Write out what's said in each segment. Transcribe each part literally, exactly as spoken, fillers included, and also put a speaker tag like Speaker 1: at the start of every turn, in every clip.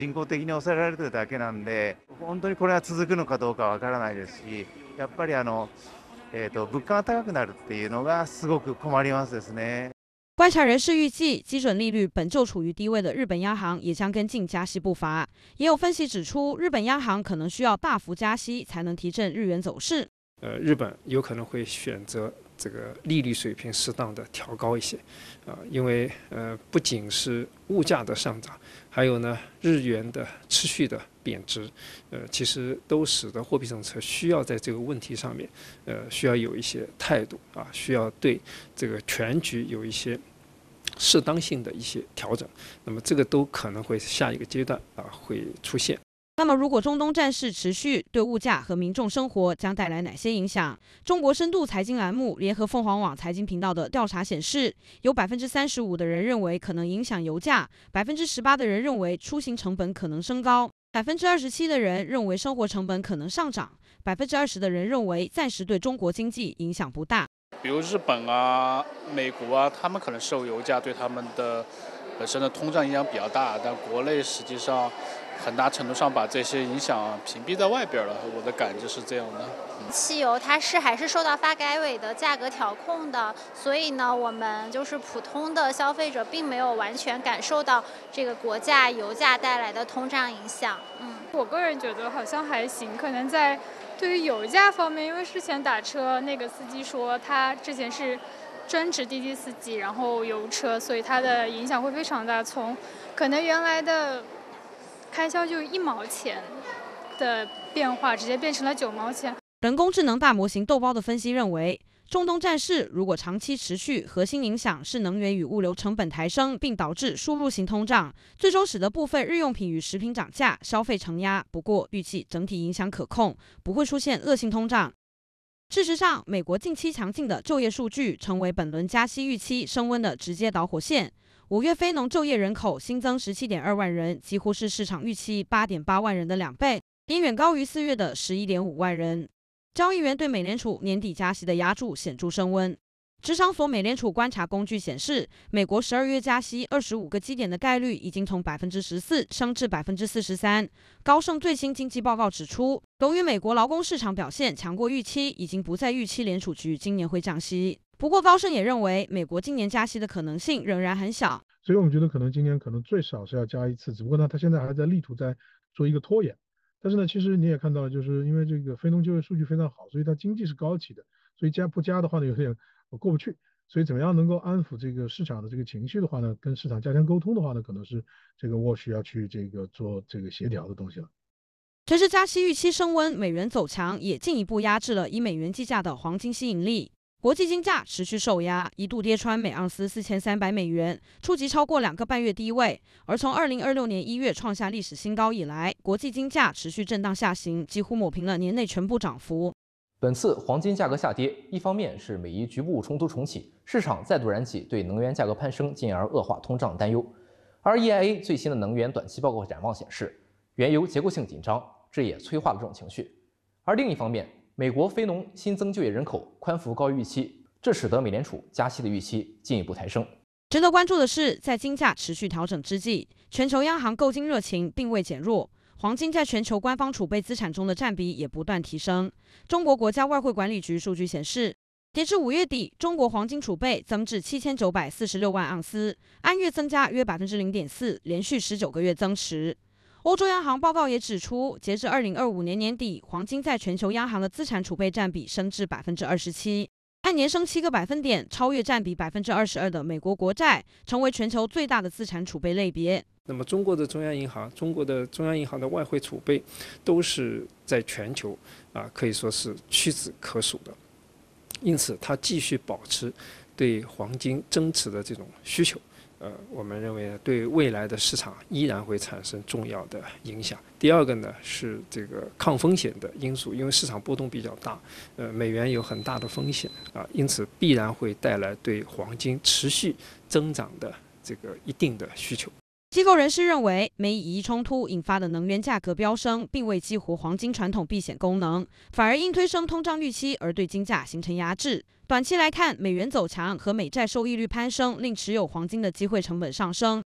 Speaker 1: 人工的に抑えられてるだけなんで、本当にこれは続くのかどうかわからないですし、やっぱりあの、えーと、物価が高くなるっていうのがすごく困りますですね。
Speaker 2: 观察人士预计，基准利率本就处于低位的日本央行也将跟进加息步伐。也有分析指出，日本央行可能需要大幅加息才能提振日元走势。
Speaker 3: 呃，日本有可能会选择这个利率水平适当的调高一些，啊、呃，因为呃不仅是物价的上涨，还有呢日元的持续的贬值，呃，其实都使得货币政策需要在这个问题上面，呃，需要有一些态度啊，需要对这个全局有一些适当性的一些调整。那么这个都可能会下一个阶段啊会出现。
Speaker 2: 那么，如果中东战事持续，对物价和民众生活将带来哪些影响？中国深度财经栏目联合凤凰网财经频道的调查显示，有百分之三十五的人认为可能影响油价，百分之十八的人认为出行成本可能升高，百分之二十七的人认为生活成本可能上涨，百分之二十的人认为暂时对中国经济影响不大。
Speaker 4: 比如日本啊、美国啊，他们可能受油价对他们的本身的通胀影响比较大，但国内实际上很大程度上把这些影响屏蔽在外边了。我的感觉是这样的。
Speaker 5: 汽油它是还是受到发改委的价格调控的，所以呢，我们就是普通的消费者并没有完全感受到这个国价油价带来的通胀影响。嗯，
Speaker 6: 我个人觉得好像还行，可能在对于油价方面，因为之前打车那个司机说他之前是专职滴滴司机，然后油车，所以它的影响会非常大，从可能原来的开销就一毛钱的变化，直接变成了九毛钱。
Speaker 2: 人工智能大模型豆包的分析认为，中东战事如果长期持续，核心影响是能源与物流成本抬升，并导致输入型通胀，最终使得部分日用品与食品涨价，消费承压。不过，预计整体影响可控，不会出现恶性通胀。事实上，美国近期强劲的就业数据成为本轮加息预期升温的直接导火线。五月非农就业人口新增 十七点二万人，几乎是市场预期 八点八万人的两倍，也远高于四月的 十一点五万人。交易员对美联储年底加息的押注显著升温。职场所美联储观察工具显示，美国十二月加息二十五个基点的概率已经从 百分之十四 升至 百分之四十三。高盛最新经济报告指出，由于美国劳工市场表现强过预期，已经不再预期联储局今年会降息。不过，高盛也认为，美国今年加息的可能性仍然很小。
Speaker 7: 所以我们觉得可能今年可能最少是要加一次，只不过呢，他现在还在力图在做一个拖延。但是呢，其实你也看到了，就是因为这个非农就业数据非常好，所以它经济是高企的，所以加不加的话呢，有点过不去。所以怎么样能够安抚这个市场的这个情绪的话呢，跟市场加强沟通的话呢，可能是这个沃需要去这个做这个协调的东西了。
Speaker 2: 随着加息预期升温，美元走强，也进一步压制了以美元计价的黄金吸引力。国际金价持续受压，一度跌穿每盎司四千三百美元，触及超过两个半月低位。而从二零二六年一月创下历史新高以来，国际金价持续震荡下行，几乎抹平了年内全部涨幅。
Speaker 8: 本次黄金价格下跌，一方面是美伊局部冲突重启，市场再度燃起对能源价格攀升进而恶化通胀担忧。而 E I A 最新的能源短期报告展望显示，原油结构性紧张，这也催化了这种情绪。而另一方面，美国非农新增就业人口宽幅高于预期，这使得美联储加息的预期进一步抬升。
Speaker 2: 值得关注的是，在金价持续调整之际，全球央行购金热情并未减弱，黄金在全球官方储备资产中的占比也不断提升。中国国家外汇管理局数据显示，截至五月底，中国黄金储备增至七千九百四十六万盎司，按月增加约 百分之零点四， 连续十九个月增持。欧洲央行报告也指出，截至二零二五年年底，黄金在全球央行的资产储备占比升至 百分之二十七， 按年升七个百分点，超越占比 百分之二十二 的美国国债，成为全球最大的资产储备类别。
Speaker 3: 那么，中国的中央银行、中国的中央银行的外汇储备，都是在全球啊，可以说是屈指可数的。因此，它继续保持对黄金增持的这种需求。呃，我们认为对未来的市场依然会产生重要的影响。第二个呢是这个抗风险的因素，因为市场波动比较大，呃，美元有很大的风险啊，因此必然会带来对黄金持续增长的这个一定的需求。
Speaker 2: 机构人士认为，美以伊冲突引发的能源价格飙升，并未激活黄金传统避险功能，反而因推升通胀预期而对金价形成压制。短期来看，美元走强和美债收益率攀升，令持有黄金的机会成本上升，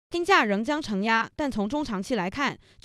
Speaker 2: 金价仍将承压，但从中长期来看，